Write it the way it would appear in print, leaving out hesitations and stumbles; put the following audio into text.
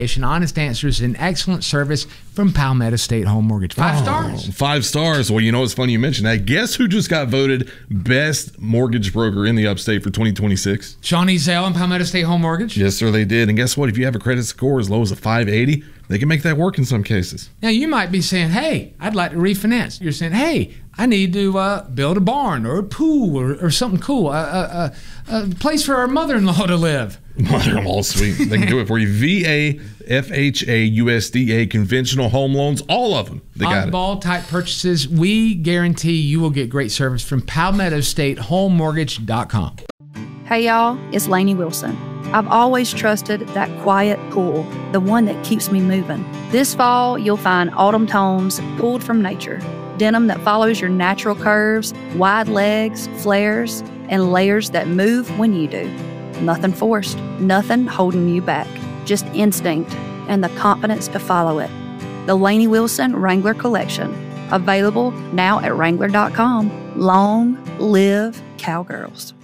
honest answers, and excellent service from Palmetto State Home Mortgage. 5 stars. 5 stars. Well, you know, it's funny you mentioned that. Guess who just got voted best mortgage broker in the upstate for 2026? Shawnee Zell and Palmetto State Home Mortgage. Yes, sir, they did. And guess what? If you have a credit score as low as a 580, they can make that work in some cases. Now, you might be saying, hey, I'd like to refinance. You're saying, hey, I need to build a barn or a pool or something cool, a place for our mother-in-law to live. Mother-in-law sweet. They can do it for you. VA, FHA, USDA, conventional home loans, all of them. They got it. Oddball type purchases. We guarantee you will get great service from PalmettoStateHomeMortgage.com. Hey y'all, it's Lainey Wilson. I've always trusted that quiet pool, the one that keeps me moving. This fall, you'll find autumn tones pulled from nature. Denim that follows your natural curves, wide legs, flares, and layers that move when you do. Nothing forced, nothing holding you back. Just instinct and the confidence to follow it. The Lainey Wilson Wrangler Collection. Available now at Wrangler.com. Long live Cowgirls.